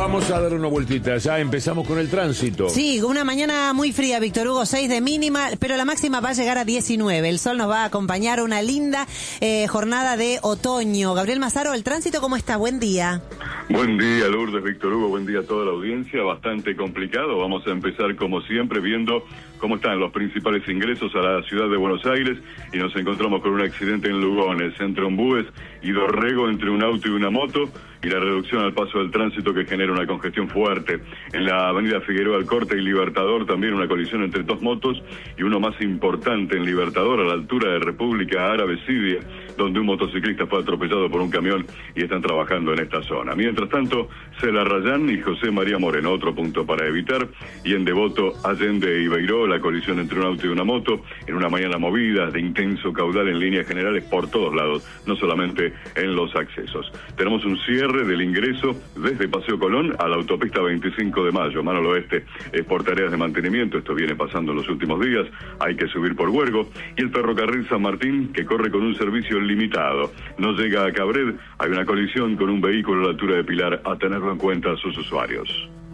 Vamos a dar una vueltita, ya empezamos con el tránsito. Sí, una mañana muy fría, Víctor Hugo, 6 de mínima, pero la máxima va a llegar a 19. El sol nos va a acompañar, una linda jornada de otoño. Gabriel Mazaro, ¿el tránsito cómo está? Buen día. Buen día, Lourdes, Víctor Hugo, buen día a toda la audiencia. Bastante complicado, vamos a empezar como siempre viendo cómo están los principales ingresos a la ciudad de Buenos Aires y nos encontramos con un accidente en Lugones, entre Ombúes y Dorrego, entre un auto y una moto, y la reducción al paso del tránsito que genera una congestión fuerte. En la avenida Figueroa Alcorta y Libertador también una colisión entre dos motos y uno más importante en Libertador a la altura de República Árabe Siria, donde un motociclista fue atropellado por un camión y están trabajando en esta zona. Mientras tanto, Cela Rayán y José María Moreno, otro punto para evitar, y en Devoto, Allende y Beiró, la colisión entre un auto y una moto, en una mañana movida de intenso caudal en líneas generales por todos lados, no solamente en los accesos. Tenemos un cierre del ingreso desde Paseo Colón a la autopista 25 de Mayo, mano al oeste, por tareas de mantenimiento. Esto viene pasando en los últimos días, hay que subir por Huergo, y el ferrocarril San Martín, que corre con un servicio limitado, no llega a Cabred, hay una colisión con un vehículo a la altura de Pilar, a tenerlo en cuenta a sus usuarios.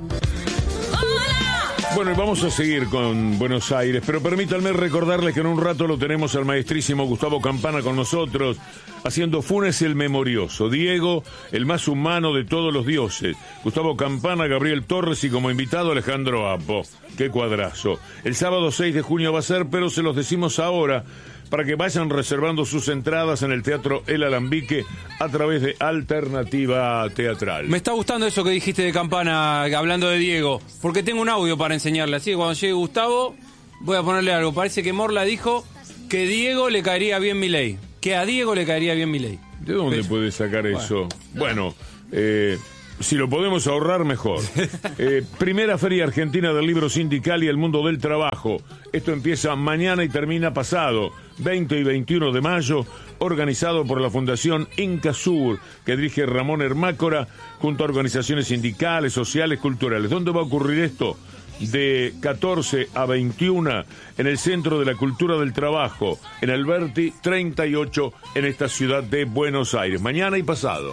Bueno, y vamos a seguir con Buenos Aires, pero permítanme recordarles que en un rato lo tenemos al maestrísimo Gustavo Campana con nosotros, haciendo Funes el Memorioso, Diego, el más humano de todos los dioses, Gustavo Campana, Gabriel Torres y como invitado Alejandro Apo. ¡Qué cuadrazo! El sábado 6 de junio va a ser, pero se los decimos ahora, para que vayan reservando sus entradas en el Teatro El Alambique a través de Alternativa Teatral. Me está gustando eso que dijiste de Campana, hablando de Diego, porque tengo un audio para enseñarle. Así que cuando llegue Gustavo, voy a ponerle algo. Parece que Morla dijo que Diego le caería bien Milei. Que a Diego le caería bien Milei. ¿De dónde puede sacar eso? Bueno, si lo podemos ahorrar, mejor. Primera Feria Argentina del Libro Sindical y el Mundo del Trabajo. Esto empieza mañana y termina pasado, 20 y 21 de mayo, organizado por la Fundación Incasur, que dirige Ramón Hermácora, junto a organizaciones sindicales, sociales, culturales. ¿Dónde va a ocurrir esto? De 14 a 21 en el Centro de la Cultura del Trabajo, en Alberti 38, en esta ciudad de Buenos Aires. Mañana y pasado.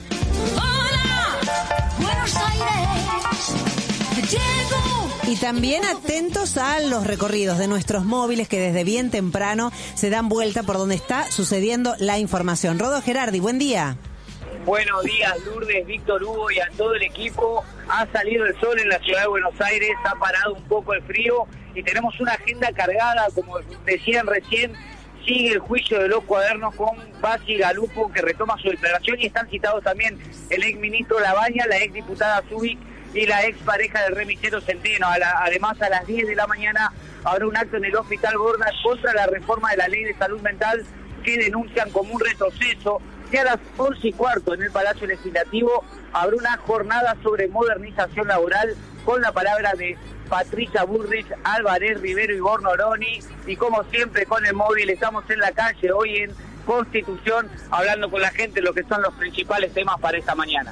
Buenos Aires, y también atentos a los recorridos de nuestros móviles que desde bien temprano se dan vuelta por donde está sucediendo la información. Rodo Gerardi, buen día. Buenos días, Lourdes, Víctor Hugo y a todo el equipo. Ha salido el sol en la ciudad de Buenos Aires, ha parado un poco el frío y tenemos una agenda cargada, como decían recién. Sigue el juicio de los cuadernos con Basi Galupo, que retoma su declaración, y están citados también el exministro Labaña, la exdiputada Zubik y la expareja del remisero Centeno. Además, a las 10 de la mañana habrá un acto en el Hospital Borda contra la reforma de la Ley de Salud Mental, que denuncian como un retroceso. Y a las 11:15 en el Palacio Legislativo habrá una jornada sobre modernización laboral con la palabra de Patricia Bullrich, Álvarez Rivero y Bornoroni, y como siempre con el móvil estamos en la calle hoy en Constitución hablando con la gente de lo que son los principales temas para esta mañana.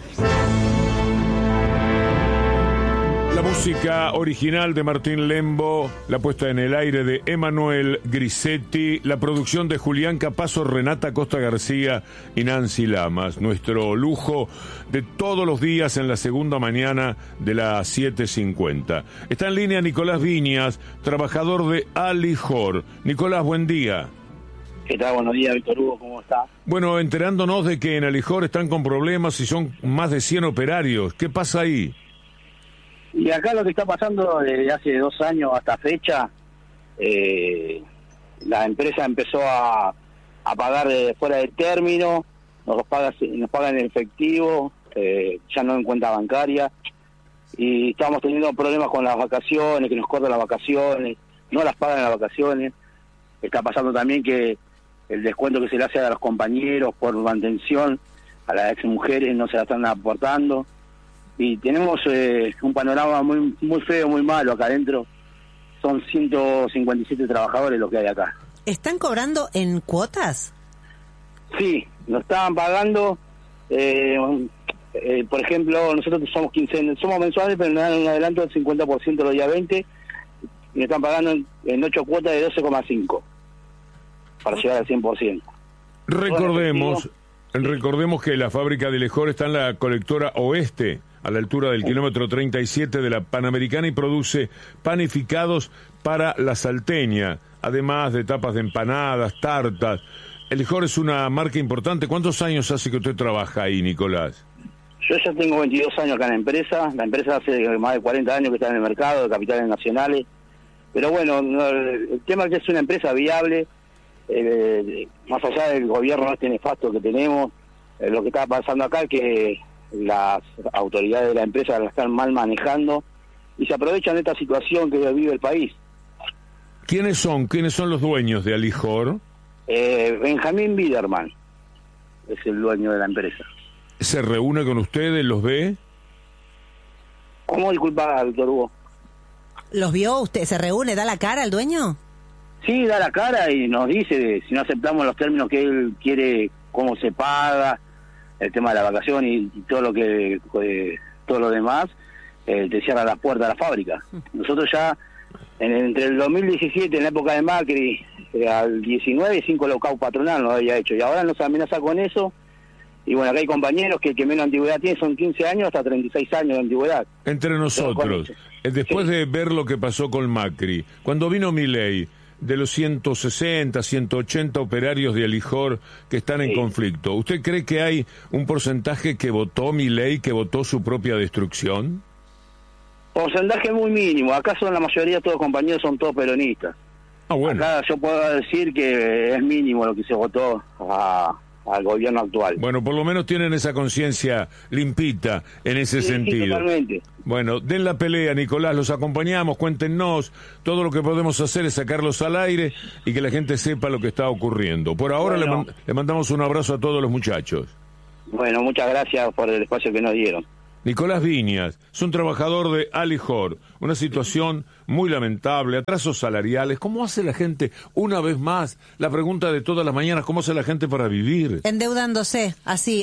La música original de Martín Lembo, la puesta en el aire de Emanuel Grisetti, la producción de Julián Capazo, Renata Costa García y Nancy Lamas. Nuestro lujo de todos los días en la segunda mañana de las 7:50. Está en línea Nicolás Viñas, trabajador de Alijor. Nicolás, buen día. ¿Qué tal? Buenos días, Víctor Hugo, ¿cómo está? Bueno, enterándonos de que en Alijor están con problemas y son más de 100 operarios. ¿Qué pasa ahí? Y acá lo que está pasando desde hace 2 años hasta fecha, la empresa empezó a pagar fuera de término, nos pagan en efectivo, ya no en cuenta bancaria, y estamos teniendo problemas con las vacaciones, que nos cortan las vacaciones, no las pagan las vacaciones. Está pasando también que el descuento que se le hace a los compañeros por mantención, a las exmujeres no se la están aportando. Y tenemos un panorama muy feo, muy malo acá adentro. Son 157 trabajadores lo que hay acá. ¿Están cobrando en cuotas? Sí, nos estaban pagando, por ejemplo, nosotros somos mensuales, pero nos dan un adelanto del 50% los días 20, y nos están pagando en 8 cuotas de 12,5 para llegar al 100%. Recordemos que la fábrica de Alijor está en la colectora oeste, a la altura del kilómetro 37 de la Panamericana y produce panificados para la salteña, además de tapas de empanadas, tartas. El Lijor es una marca importante. ¿Cuántos años hace que usted trabaja ahí, Nicolás? Yo ya tengo 22 años acá en la empresa hace más de 40 años que está en el mercado de capitales nacionales, pero bueno, el tema es que es una empresa viable, más allá del gobierno este nefasto que tenemos, lo que está pasando acá es que las autoridades de la empresa la están mal manejando y se aprovechan de esta situación que vive el país. ¿Quiénes son los dueños de Alijor? Benjamín Biderman es el dueño de la empresa. ¿Se reúne con ustedes, los ve? ¿Cómo? Disculpa, doctor Hugo. ¿Los vio usted? ¿Se reúne? ¿Da la cara al dueño? Sí, da la cara y nos dice si no aceptamos los términos que él quiere, cómo se paga, el tema de la vacación y todo lo que todo lo demás, te cierra las puertas de la fábrica. Nosotros ya entre el 2017, en la época de Macri, al 19, 5 lockout patronal nos había hecho y ahora nos amenaza con eso. Y bueno, acá hay compañeros que menos antigüedad tienen, son 15 años hasta 36 años de antigüedad. Entre nosotros, después de ver lo que pasó con Macri, cuando vino Milei, de los 160, 180 operarios de Alijor que están en conflicto, ¿usted cree que hay un porcentaje que votó Milei, que votó su propia destrucción? Porcentaje muy mínimo. Acá son la mayoría de todos los compañeros, son todos peronistas. Ah, bueno. Acá yo puedo decir que es mínimo lo que se votó al gobierno actual. Bueno, por lo menos tienen esa conciencia limpita en ese sentido. Sí, totalmente. Bueno, den la pelea, Nicolás, los acompañamos, cuéntenos, todo lo que podemos hacer es sacarlos al aire y que la gente sepa lo que está ocurriendo. Por ahora le mandamos un abrazo a todos los muchachos. Bueno, muchas gracias por el espacio que nos dieron. Nicolás Viñas es un trabajador de Alijor, una situación muy lamentable, atrasos salariales. ¿Cómo hace la gente, una vez más, la pregunta de todas las mañanas, cómo hace la gente para vivir? Endeudándose, así,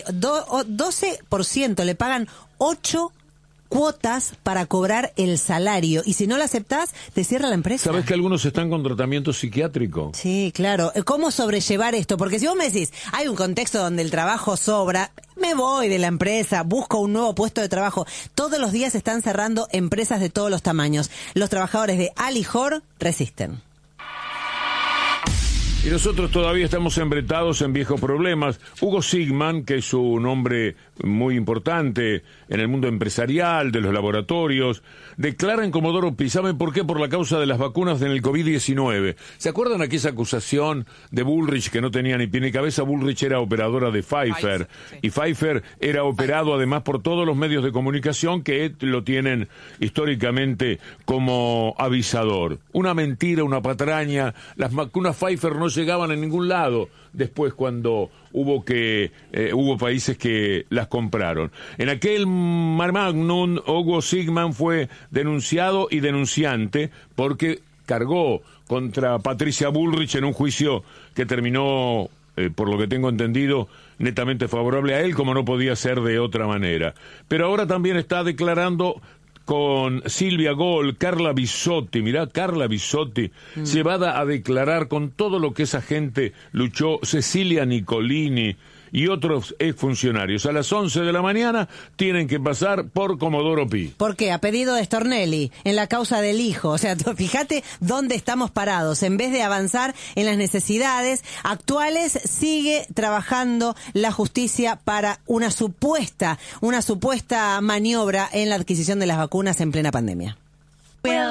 12%, le pagan 8 cuotas para cobrar el salario, y si no lo aceptás, te cierra la empresa. ¿Sabés que algunos están con tratamiento psiquiátrico? Sí, claro. ¿Cómo sobrellevar esto? Porque si vos me decís, hay un contexto donde el trabajo sobra, me voy de la empresa, busco un nuevo puesto de trabajo. Todos los días están cerrando empresas de todos los tamaños. Los trabajadores de Alijor resisten. Y nosotros todavía estamos embretados en viejos problemas. Hugo Sigman, que es un hombre muy importante en el mundo empresarial, de los laboratorios, declara en Comodoro Pi. ¿Saben por qué? Por la causa de las vacunas en el COVID-19. ¿Se acuerdan aquella acusación de Bullrich que no tenía ni pie ni cabeza? Bullrich era operadora de Pfizer, sí. Y Pfizer era operado además por todos los medios de comunicación que lo tienen históricamente como avisador. Una mentira, una patraña. Las vacunas Pfizer no llegaban en ningún lado después cuando hubo países que las compraron. En aquel Mar Magnum, Hugo Sigman fue denunciado y denunciante porque cargó contra Patricia Bullrich en un juicio que terminó, por lo que tengo entendido, netamente favorable a él, como no podía ser de otra manera. Pero ahora también está declarando con Silvia Gol, Carla Bisotti, mirá, Carla Bisotti, llevada a declarar con todo lo que esa gente luchó, Cecilia Nicolini y otros exfuncionarios. A las 11 de la mañana tienen que pasar por Comodoro Pi. ¿Por qué? A pedido de Stornelli, en la causa del hijo. O sea, fíjate dónde estamos parados. En vez de avanzar en las necesidades actuales, sigue trabajando la justicia para una supuesta maniobra en la adquisición de las vacunas en plena pandemia.